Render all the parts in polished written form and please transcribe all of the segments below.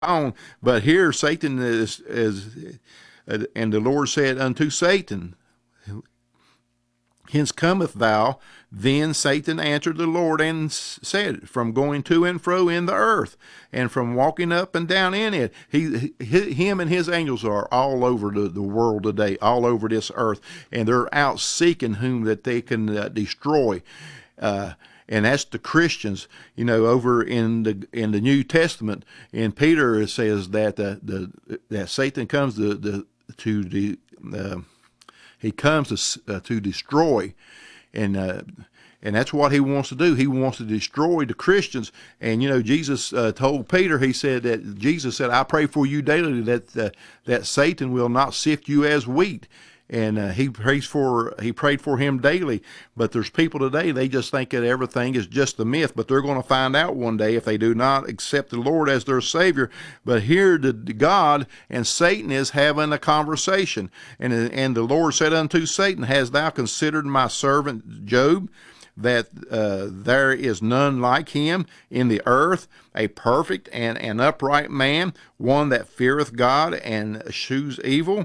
on. But here Satan and the Lord said unto Satan, Hence cometh thou. Then Satan answered the Lord and said, From going to and fro in the earth, and from walking up and down in it. Him and his angels are all over the world today, all over this earth, and they're out seeking whom that they can destroy. And that's the Christians. Over in the New Testament, in Peter, it says that that Satan comes he comes to destroy, and that's what he wants to do. He wants to destroy the Christians. And Jesus told Peter, Jesus said, "I pray for you daily that Satan will not sift you as wheat." And he prayed for him daily. But there's people today, they just think that everything is just a myth, but they're going to find out one day if they do not accept the Lord as their Savior. But here God and Satan is having a conversation. And the Lord said unto Satan, Hast thou considered my servant Job, that there is none like him in the earth, a perfect and an upright man, one that feareth God and eschews evil?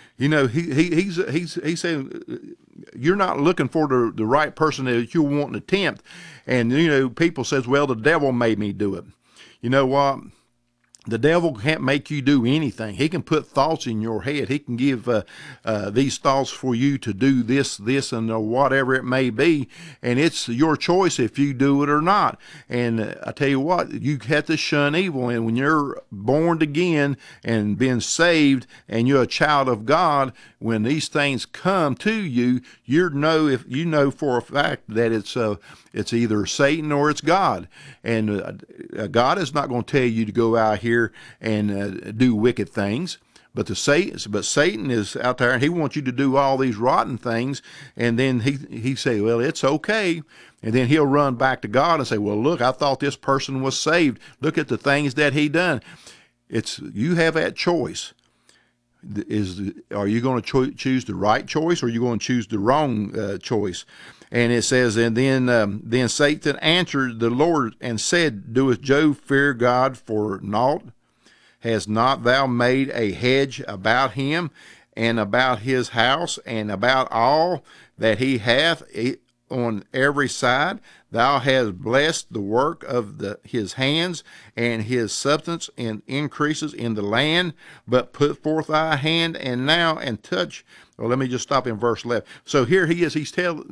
He's saying you're not looking for the right person that you want to tempt. And people says, well, the devil made me do it. You know what? The devil can't make you do anything. He can put thoughts in your head. He can give these thoughts for you to do this, and whatever it may be. And it's your choice if you do it or not. And I tell you what, you have to shun evil. And when you're born again and been saved and you're a child of God, when these things come to you, you know for a fact that it's either Satan or it's God. And God is not going to tell you to go out here and do wicked things. But Satan is out there, and he wants you to do all these rotten things. And then he say, well, it's okay. And then he'll run back to God and say, well, look, I thought this person was saved. Look at the things that he done. You have that choice. Are you going to choose the right choice, or are you going to choose the wrong choice? And it says, and then Satan answered the Lord and said, Doeth Job fear God for naught? Hast not thou made a hedge about him, and about his house, and about all that he hath on every side? Thou hast blessed the work of his hands, and his substance increases in the land. But put forth thy hand and touch. Well, let me just stop in verse 11. So here he is. He's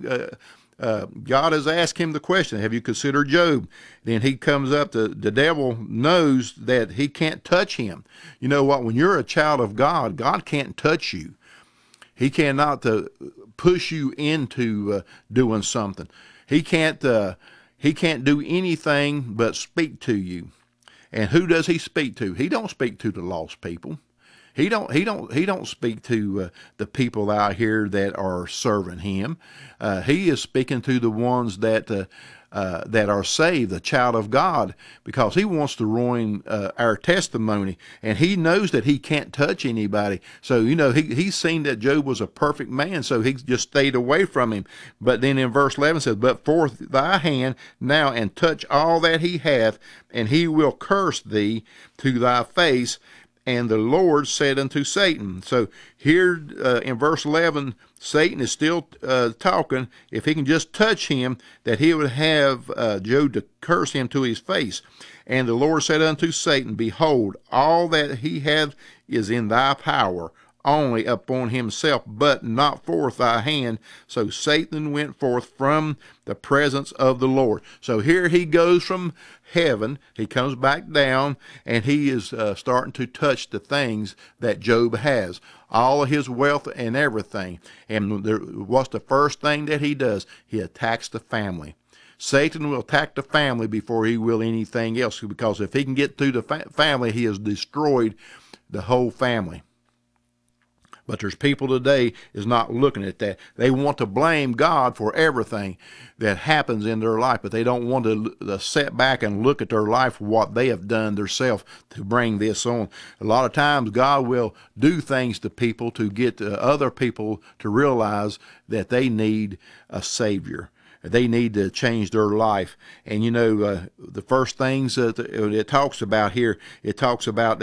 God has asked him the question, have you considered Job? Then he comes up, the devil knows that he can't touch him. You know what? When you're a child of God, God can't touch you. He cannot push you into doing something. He can't do anything but speak to you. And who does he speak to? He don't speak to the lost people. He don't speak to the people out here that are serving him. He is speaking to the ones that are saved, the child of God, because he wants to ruin our testimony, and he knows that he can't touch anybody. So he's seen that Job was a perfect man, so he just stayed away from him. But then in verse 11 says, But forth thy hand now and touch all that he hath, and he will curse thee to thy face. And the Lord said unto Satan. So here in verse 11, Satan is still talking. If he can just touch him, that he would have Job to curse him to his face. And the Lord said unto Satan, Behold, all that he hath is in thy power, only upon himself, but not forth thy hand. So Satan went forth from the presence of the Lord. So here he goes from heaven, he comes back down, and he is starting to touch the things that Job has, all of his wealth and everything. And what's the first thing that he does? He attacks the family. Satan will attack the family before he will anything else, because if he can get through the family, he has destroyed the whole family. But there's people today is not looking at that. They want to blame God for everything that happens in their life, but they don't want to sit back and look at their life, what they have done themselves to bring this on. A lot of times God will do things to people to get other people to realize that they need a Savior. they need to change their life. And the first things that it talks about here, it talks about